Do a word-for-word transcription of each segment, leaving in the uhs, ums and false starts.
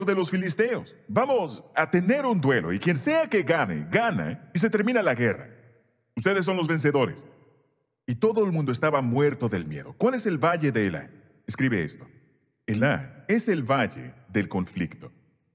de los filisteos. Vamos a tener un duelo y quien sea que gane, gana y se termina la guerra. Ustedes son los vencedores. Y todo el mundo estaba muerto del miedo. ¿Cuál es el valle de Elá? Escribe esto. Elá es el valle del conflicto.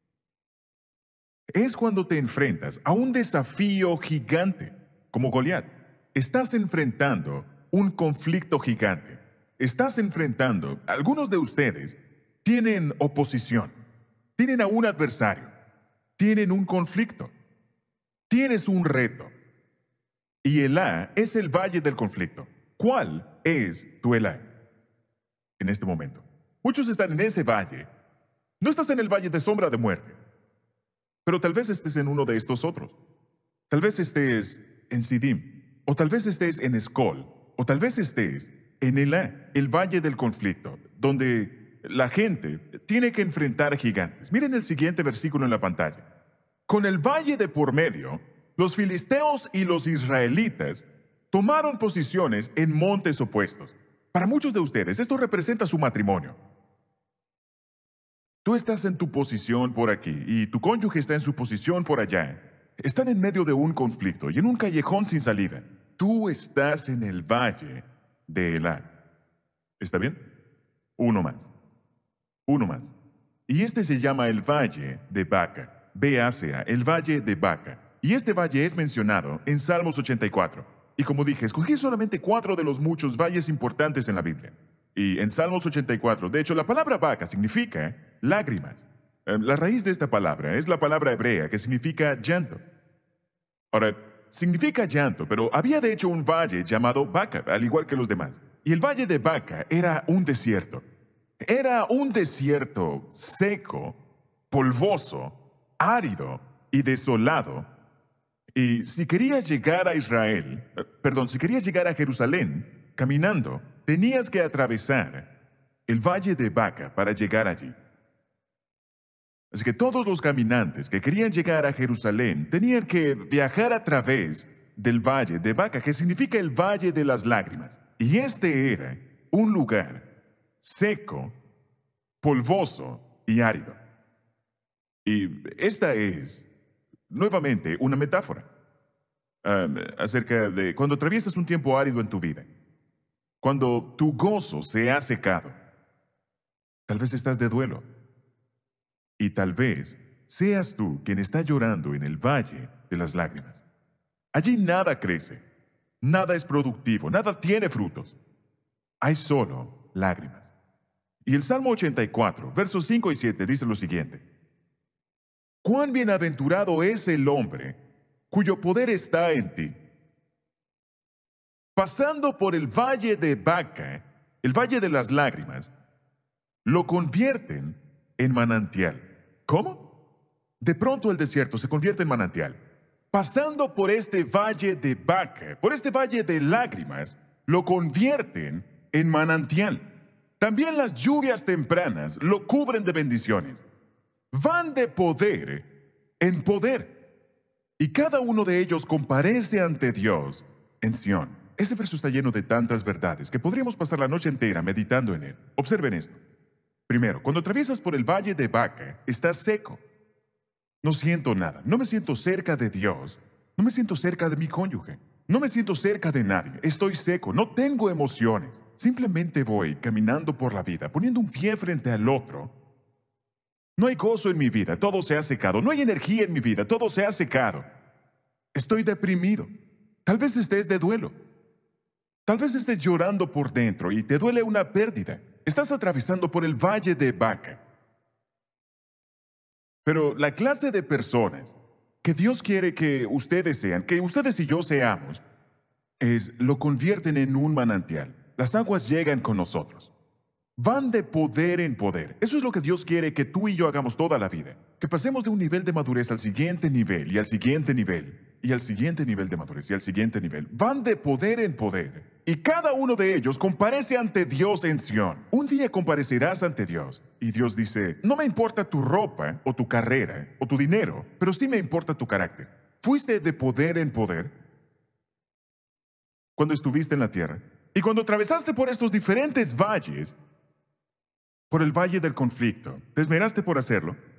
Es cuando te enfrentas a un desafío gigante, como Goliat. Estás enfrentando un conflicto gigante. Estás enfrentando, algunos de ustedes tienen oposición, tienen a un adversario, tienen un conflicto, tienes un reto. Y Elá es el valle del conflicto. ¿Cuál es tu Elá en este momento? Muchos están en ese valle. No estás en el valle de sombra de muerte, pero tal vez estés en uno de estos otros. Tal vez estés en Sidim, o tal vez estés en Escol, o tal vez estés en Elá, el valle del conflicto, donde la gente tiene que enfrentar gigantes. Miren el siguiente versículo en la pantalla. Con el valle de por medio, los filisteos y los israelitas tomaron posiciones en montes opuestos. Para muchos de ustedes, esto representa su matrimonio. Tú estás en tu posición por aquí y tu cónyuge está en su posición por allá. Están en medio de un conflicto y en un callejón sin salida. Tú estás en el valle de Elá. ¿Está bien? Uno más. Uno más. Y este se llama el valle de Baca. B A C A, el valle de Baca. Y este valle es mencionado en Salmos ochenta y cuatro. Y como dije, escogí solamente cuatro de los muchos valles importantes en la Biblia. Y en Salmos ochenta y cuatro, de hecho, la palabra Baca significa lágrimas. Eh, La raíz de esta palabra es la palabra hebrea que significa llanto. Ahora, significa llanto, pero había de hecho un valle llamado Baca, al igual que los demás. Y el valle de Baca era un desierto. Era un desierto seco, polvoso, árido y desolado. Y si querías llegar a Israel, eh, perdón, si querías llegar a Jerusalén caminando, tenías que atravesar el valle de Baca para llegar allí. Así que todos los caminantes que querían llegar a Jerusalén tenían que viajar a través del valle de Baca, que significa el valle de las lágrimas. Y este era un lugar seco, polvoso y árido. Y esta es, nuevamente, una metáfora um, acerca de cuando atraviesas un tiempo árido en tu vida, cuando tu gozo se ha secado. Tal vez estás de duelo. Y tal vez seas tú quien está llorando en el valle de las lágrimas. Allí nada crece, nada es productivo, nada tiene frutos. Hay solo lágrimas. Y el Salmo ochenta y cuatro, versos cinco y siete dice lo siguiente. Cuán bienaventurado es el hombre cuyo poder está en ti. Pasando por el valle de Baca, el valle de las lágrimas, lo convierten en manantial. ¿Cómo? De pronto el desierto se convierte en manantial. Pasando por este valle de Baca, por este valle de lágrimas, lo convierten en manantial. También las lluvias tempranas lo cubren de bendiciones. Van de poder en poder. Y cada uno de ellos comparece ante Dios en Sión. Este verso está lleno de tantas verdades que podríamos pasar la noche entera meditando en él. Observen esto. Primero, cuando atraviesas por el valle de Baca, estás seco. No siento nada. No me siento cerca de Dios. No me siento cerca de mi cónyuge. No me siento cerca de nadie. Estoy seco. No tengo emociones. Simplemente voy caminando por la vida, poniendo un pie frente al otro. No hay gozo en mi vida. Todo se ha secado. No hay energía en mi vida. Todo se ha secado. Estoy deprimido. Tal vez estés de duelo. Tal vez estés llorando por dentro y te duele una pérdida. Estás atravesando por el valle de Baca. Pero la clase de personas que Dios quiere que ustedes sean, que ustedes y yo seamos, es lo convierten en un manantial. Las aguas llegan con nosotros. Van de poder en poder. Eso es lo que Dios quiere que tú y yo hagamos toda la vida. Que pasemos de un nivel de madurez al siguiente nivel y al siguiente nivel y al siguiente nivel de madurez y al siguiente nivel. Van de poder en poder. Y cada uno de ellos comparece ante Dios en Sión. Un día comparecerás ante Dios. Y Dios dice, no me importa tu ropa o tu carrera o tu dinero, pero sí me importa tu carácter. ¿Fuiste de poder en poder cuando estuviste en la tierra? Y cuando atravesaste por estos diferentes valles, por el valle del conflicto, ¿te esmeraste por hacerlo?